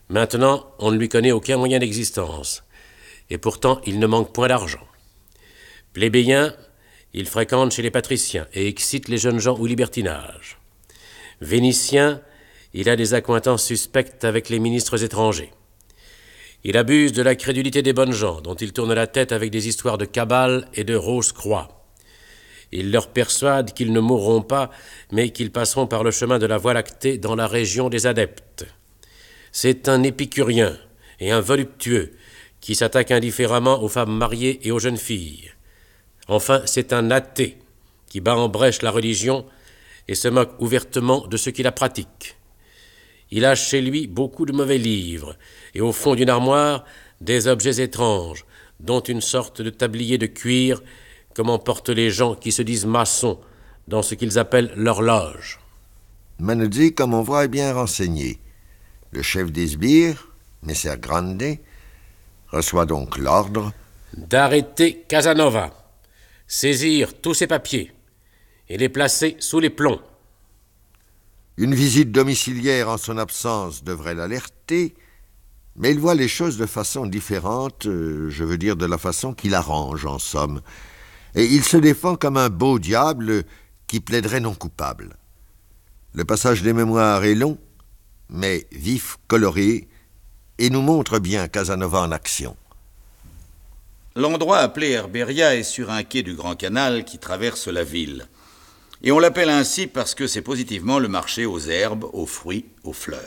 Maintenant, on ne lui connaît aucun moyen d'existence, et pourtant il ne manque point d'argent. Plébéien, il fréquente chez les patriciens et excite les jeunes gens au libertinage. Vénitien, il a des accointances suspectes avec les ministres étrangers. Il abuse de la crédulité des bonnes gens, dont il tourne la tête avec des histoires de cabale et de rose-croix. Il leur persuade qu'ils ne mourront pas, mais qu'ils passeront par le chemin de la Voie lactée dans la région des adeptes. C'est un épicurien et un voluptueux qui s'attaque indifféremment aux femmes mariées et aux jeunes filles. Enfin, c'est un athée qui bat en brèche la religion et se moque ouvertement de ceux qui la pratiquent. Il a chez lui beaucoup de mauvais livres et au fond d'une armoire des objets étranges, dont une sorte de tablier de cuir, comme en portent les gens qui se disent maçons dans ce qu'ils appellent leur loge. Manuzzi, comme on voit, est bien renseigné. Le chef des sbires, Messer Grande, reçoit donc l'ordre d'arrêter Casanova, saisir tous ses papiers et les placer sous les plombs. Une visite domiciliaire en son absence devrait l'alerter, mais il voit les choses de façon différente, je veux dire de la façon qu'il arrange, en somme. Et il se défend comme un beau diable qui plaiderait non coupable. Le passage des mémoires est long, mais vif, coloré, et nous montre bien Casanova en action. L'endroit appelé Herberia est sur un quai du Grand Canal qui traverse la ville. Et on l'appelle ainsi parce que c'est positivement le marché aux herbes, aux fruits, aux fleurs.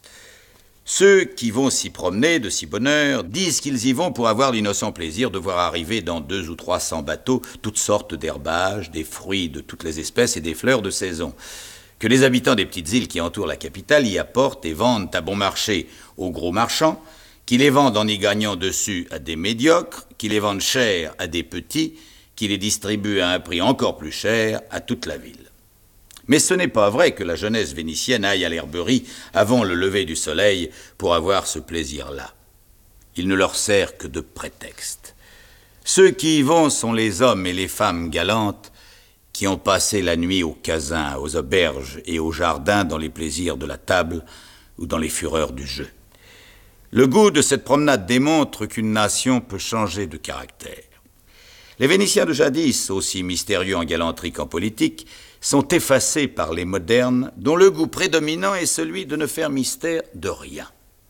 Ceux qui vont s'y promener de si bonne heure disent qu'ils y vont pour avoir l'innocent plaisir de voir arriver dans 200 ou 300 bateaux toutes sortes d'herbages, des fruits de toutes les espèces et des fleurs de saison, que les habitants des petites îles qui entourent la capitale y apportent et vendent à bon marché aux gros marchands, qui les vendent en y gagnant dessus à des médiocres, qui les vendent cher à des petits, qui les distribuent à un prix encore plus cher à toute la ville. Mais ce n'est pas vrai que la jeunesse vénitienne aille à l'herberie avant le lever du soleil pour avoir ce plaisir-là. Il ne leur sert que de prétexte. Ceux qui y vont sont les hommes et les femmes galantes qui ont passé la nuit aux casins, aux auberges et aux jardins dans les plaisirs de la table ou dans les fureurs du jeu. Le goût de cette promenade démontre qu'une nation peut changer de caractère. Les Vénitiens de jadis, aussi mystérieux en galanterie qu'en politique, sont effacés par les modernes, dont le goût prédominant est celui de ne faire mystère de rien.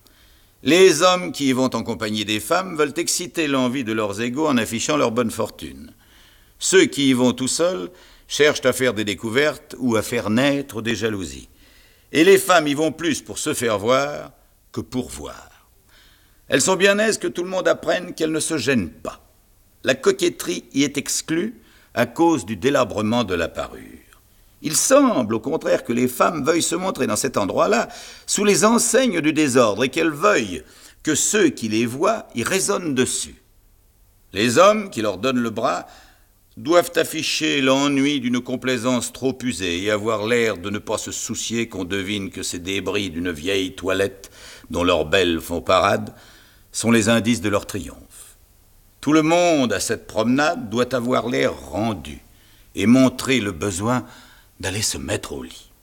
Les hommes qui y vont en compagnie des femmes veulent exciter l'envie de leurs égaux en affichant leur bonne fortune. Ceux qui y vont tout seuls cherchent à faire des découvertes ou à faire naître des jalousies. Et les femmes y vont plus pour se faire voir que pour voir. Elles sont bien aises que tout le monde apprenne qu'elles ne se gênent pas. La coquetterie y est exclue à cause du délabrement de la parure. Il semble, au contraire, que les femmes veuillent se montrer dans cet endroit-là sous les enseignes du désordre et qu'elles veuillent que ceux qui les voient y raisonnent dessus. Les hommes qui leur donnent le bras doivent afficher l'ennui d'une complaisance trop usée et avoir l'air de ne pas se soucier qu'on devine que ces débris d'une vieille toilette dont leurs belles font parade sont les indices de leur triomphe. Tout le monde à cette promenade doit avoir l'air rendu et montrer le besoin d'aller se mettre au lit.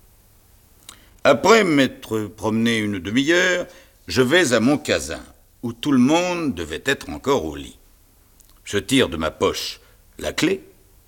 Après m'être promené une demi-heure, je vais à mon casin, où tout le monde devait être encore au lit. Je tire de ma poche la clé,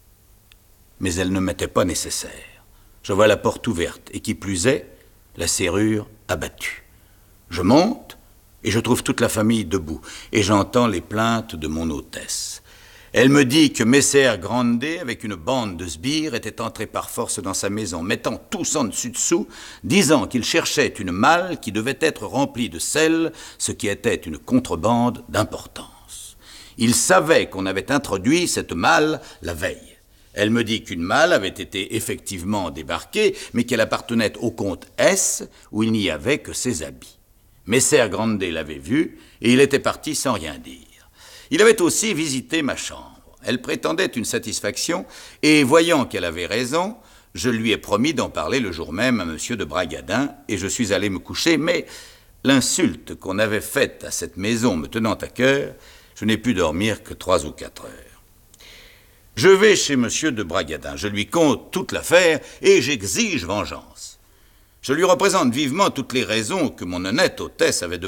mais elle ne m'était pas nécessaire. Je vois la porte ouverte, et qui plus est, la serrure abattue. Je monte, et je trouve toute la famille debout, et j'entends les plaintes de mon hôtesse. Elle me dit que Messer Grande, avec une bande de sbires, était entré par force dans sa maison, mettant tous en dessus-dessous, disant qu'il cherchait une malle qui devait être remplie de sel, ce qui était une contrebande d'importance. Il savait qu'on avait introduit cette malle la veille. Elle me dit qu'une malle avait été effectivement débarquée, mais qu'elle appartenait au comte S, où il n'y avait que ses habits. Messer Grande l'avait vue, et il était parti sans rien dire. Il avait aussi visité ma chambre. Elle prétendait une satisfaction, et voyant qu'elle avait raison, je lui ai promis d'en parler le jour même à M. de Bragadin, et je suis allé me coucher, mais l'insulte qu'on avait faite à cette maison me tenant à cœur, je n'ai pu dormir que 3 ou 4 heures. Je vais chez M. de Bragadin, je lui conte toute l'affaire, et j'exige vengeance. Je lui représente vivement toutes les raisons que mon honnête hôtesse avait de